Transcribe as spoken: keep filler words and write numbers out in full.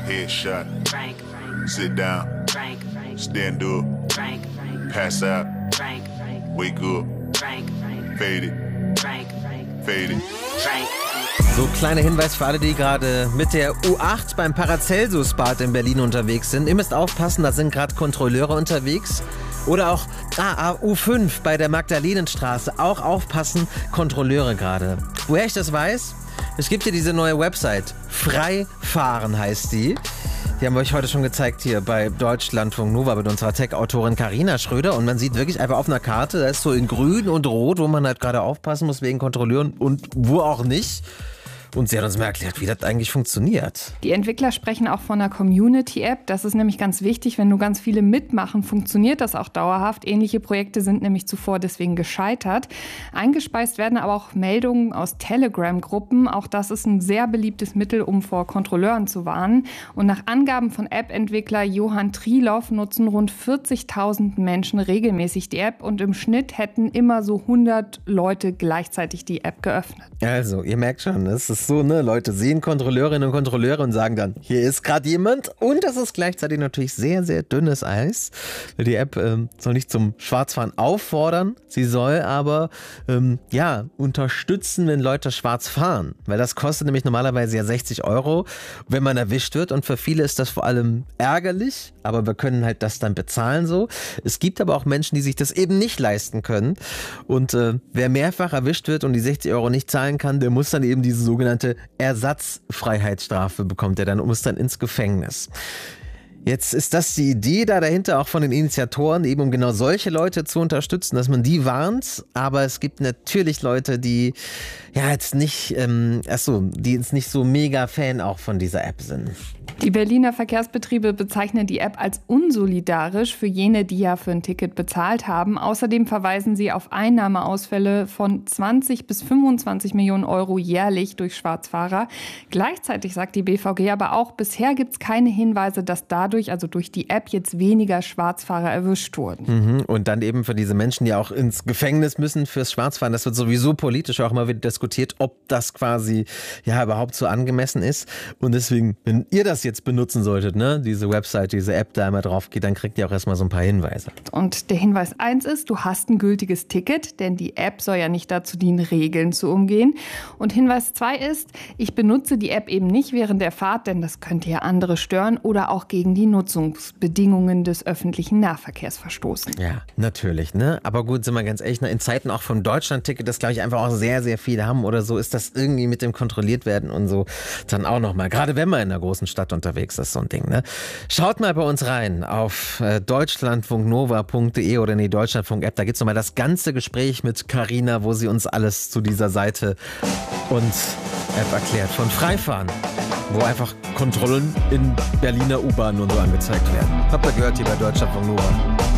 Headshot. Sit down. Stand up. Pass out. Wake up. Fade it. Fade it. So, kleiner Hinweis für alle, die gerade mit der U acht beim Paracelsus-Bad in Berlin unterwegs sind. Ihr müsst aufpassen, da sind gerade Kontrolleure unterwegs. Oder auch ah, U fünf bei der Magdalenenstraße. Auch aufpassen, Kontrolleure gerade. Woher ich das weiß? Es gibt hier diese neue Website. Freifahren heißt die. Die haben wir euch heute schon gezeigt hier bei Deutschlandfunk Nova mit unserer Tech-Autorin Carina Schröder. Und man sieht wirklich einfach auf einer Karte, da ist so in grün und rot, wo man halt gerade aufpassen muss wegen Kontrolleuren und wo auch nicht. Und sie hat uns mal erklärt, wie das eigentlich funktioniert. Die Entwickler sprechen auch von einer Community-App. Das ist nämlich ganz wichtig. Wenn nur ganz viele mitmachen, funktioniert das auch dauerhaft. Ähnliche Projekte sind nämlich zuvor deswegen gescheitert. Eingespeist werden aber auch Meldungen aus Telegram-Gruppen. Auch das ist ein sehr beliebtes Mittel, um vor Kontrolleuren zu warnen. Und nach Angaben von App-Entwickler Johann Triloff nutzen rund vierzigtausend Menschen regelmäßig die App. Und im Schnitt hätten immer so hundert Leute gleichzeitig die App geöffnet. Also, ihr merkt schon, es ist so, ne? Leute sehen Kontrolleurinnen und Kontrolleure und sagen dann, hier ist gerade jemand. Und das ist gleichzeitig natürlich sehr, sehr dünnes Eis. Die App ähm, soll nicht zum Schwarzfahren auffordern, sie soll aber ähm, ja unterstützen, wenn Leute schwarz fahren. Weil das kostet nämlich normalerweise ja sechzig Euro, wenn man erwischt wird. Und für viele ist das vor allem ärgerlich, aber wir können halt das dann bezahlen so. Es gibt aber auch Menschen, die sich das eben nicht leisten können. Und äh, wer mehrfach erwischt wird und die sechzig Euro nicht zahlen kann, der muss dann eben diese sogenannte Ersatzfreiheitsstrafe bekommt, der dann muss dann ins Gefängnis. Jetzt ist das die Idee da dahinter auch von den Initiatoren, eben um genau solche Leute zu unterstützen, dass man die warnt. Aber es gibt natürlich Leute, die ja jetzt nicht, ähm, achso, die jetzt nicht so mega Fan auch von dieser App sind. Die Berliner Verkehrsbetriebe bezeichnen die App als unsolidarisch für jene, die ja für ein Ticket bezahlt haben. Außerdem verweisen sie auf Einnahmeausfälle von zwanzig bis fünfundzwanzig Millionen Euro jährlich durch Schwarzfahrer. Gleichzeitig sagt die B V G aber auch, bisher gibt es keine Hinweise, dass dadurch, also durch die App, jetzt weniger Schwarzfahrer erwischt wurden. Mhm. Und dann eben für diese Menschen, die auch ins Gefängnis müssen fürs Schwarzfahren. Das wird sowieso politisch auch immer wieder diskutiert, ob das quasi ja überhaupt so angemessen ist. Und deswegen, wenn ihr das jetzt benutzen solltet, ne, diese Website, diese App da einmal drauf geht, dann kriegt ihr auch erstmal so ein paar Hinweise. Und der Hinweis eins ist, du hast ein gültiges Ticket, denn die App soll ja nicht dazu dienen, Regeln zu umgehen. Und Hinweis zwei ist, ich benutze die App eben nicht während der Fahrt, denn das könnte ja andere stören oder auch gegen die Nutzungsbedingungen des öffentlichen Nahverkehrs verstoßen. Ja, natürlich, ne? Aber gut, sind wir ganz ehrlich, in Zeiten auch vom Deutschland-Ticket, das glaube ich einfach auch sehr, sehr viele haben oder so, ist das irgendwie mit dem kontrolliert werden und so dann auch nochmal. Gerade wenn man in einer großen Stadt unterwegs ist, so ein Ding, ne? Schaut mal bei uns rein auf äh, deutschlandfunknova punkt de oder in die Deutschlandfunk-App. Da gibt es nochmal das ganze Gespräch mit Carina, wo sie uns alles zu dieser Seite und App erklärt. Von Freifahren, wo einfach Kontrollen in Berliner U-Bahnen und so angezeigt werden. Habt ihr gehört hier bei Deutschlandfunk Nova.